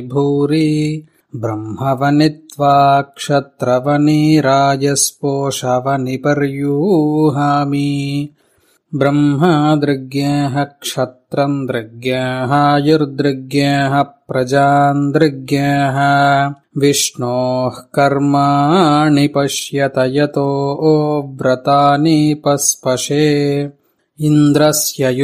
भूरि ब्रह्मवनित्वा क्षत्रवनिराजस्पोषवनिपर्यूहामि ब्रह्मादृग्यः क्षत्रम् दृग्यः आयुर्दृग्यः प्रजान् दृग्यः विष्णोः कर्माणि पश्यत यतो व्रतानि पस्पशे इन्द्रस्य